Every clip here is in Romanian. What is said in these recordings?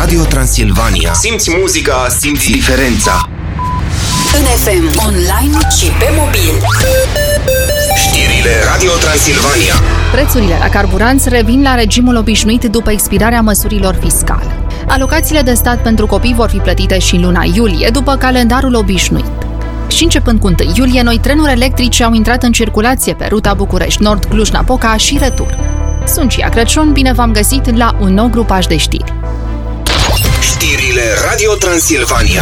Radio Transilvania. Simți muzica, simți diferența. În FM, online și pe mobil. Știrile Radio Transilvania. Prețurile la carburanți revin la regimul obișnuit după expirarea măsurilor fiscale. Alocațiile de stat pentru copii vor fi plătite și în luna iulie, după calendarul obișnuit. Și începând cu 1 iulie, noi trenuri electrice au intrat în circulație pe ruta București-Nord, Cluj-Napoca și retur. Sunt Cia Crăciun, bine v-am găsit la un nou grupaj de știri. Știrile Radio Transilvania.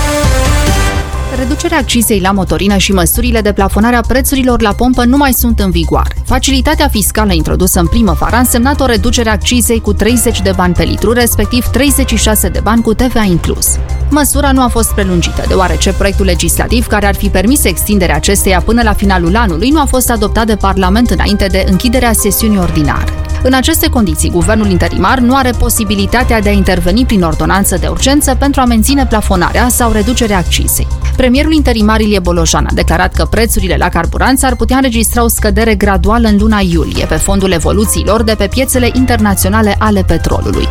Reducerea accizei la motorină și măsurile de plafonare a prețurilor la pompă nu mai sunt în vigoare. Facilitatea fiscală introdusă în primăvară a însemnat o reducere a accizei cu 30 de bani pe litru, respectiv 36 de bani cu TVA inclus. Măsura nu a fost prelungită, deoarece proiectul legislativ care ar fi permis extinderea acesteia până la finalul anului nu a fost adoptat de Parlament înainte de închiderea sesiunii ordinare. În aceste condiții, guvernul interimar nu are posibilitatea de a interveni prin ordonanță de urgență pentru a menține plafonarea sau reducerea accizei. Premierul interimar Ilie Bolojan a declarat că prețurile la carburanți ar putea înregistra o scădere graduală în luna iulie, pe fondul evoluțiilor de pe piețele internaționale ale petrolului.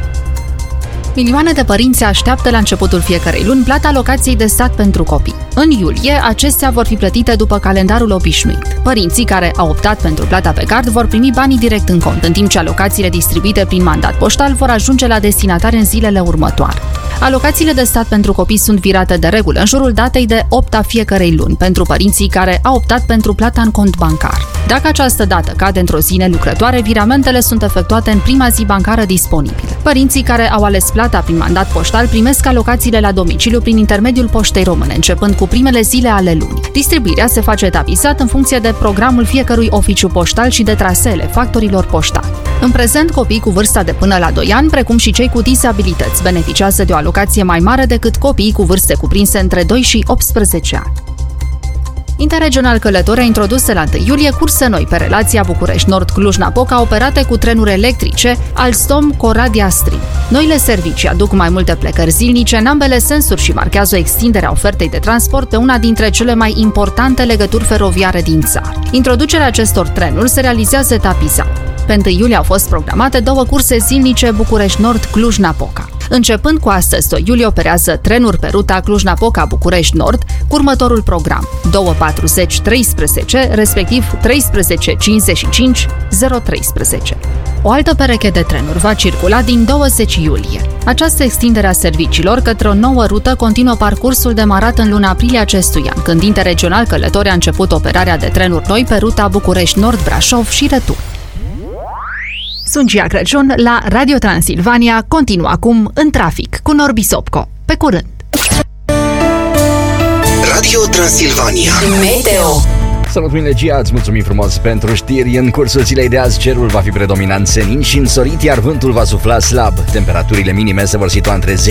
Milioane de părinți așteaptă la începutul fiecărei luni plata alocației de stat pentru copii. În iulie, acestea vor fi plătite după calendarul obișnuit. Părinții care au optat pentru plata pe card vor primi banii direct în cont, în timp ce alocațiile distribuite prin mandat poștal vor ajunge la destinatari în zilele următoare. Alocațiile de stat pentru copii sunt virate de regulă în jurul datei de 8 a fiecărei luni pentru părinții care au optat pentru plata în cont bancar. Dacă această dată cade într-o zi nelucrătoare, viramentele sunt efectuate în prima zi bancară disponibilă. Părinții care au ales plata prin mandat poștal primesc alocațiile la domiciliu prin intermediul Poștei Române, începând cu primele zile ale lunii. Distribuirea se face etapizat în funcție de programul fiecărui oficiu poștal și de traseele factorilor poștali. În prezent, copiii cu vârsta de până la 2 ani, precum și cei cu dizabilități, beneficiază de o alocație mai mare decât copiii cu vârste cuprinse între 2 și 18 ani. Interregional Călători a introdus la 1 iulie curse noi pe relația București-Nord-Cluj-Napoca operate cu trenuri electrice Alstom-Coradia-Stream. Noile servicii aduc mai multe plecări zilnice în ambele sensuri și marchează o extindere a ofertei de transport pe una dintre cele mai importante legături feroviare din țară. Introducerea acestor trenuri se realizează etapizat. Pe 1 iulie au fost programate 2 curse zilnice București-Nord-Cluj-Napoca. Începând cu astăzi, 2 iulie operează trenuri pe ruta Cluj-Napoca-București-Nord cu următorul program: 2:40-13, respectiv 13:55-013. O altă pereche de trenuri va circula din 20 iulie. Această extindere a serviciilor către o nouă rută continuă parcursul demarat în luna aprilie acestui an, când Interregional Călători a început operarea de trenuri noi pe ruta București-Nord-Brașov și retur. Sunt Cia Crăciun la Radio Transilvania, continuă acum în trafic cu Norbi Sopco. Pe curând! Radio Transilvania. Meteo. Salut, mine Gia, îți mulțumim frumos pentru știri. În cursul zilei de azi, cerul va fi predominant senin și însorit, iar vântul va sufla slab. Temperaturile minime se vor situa între 10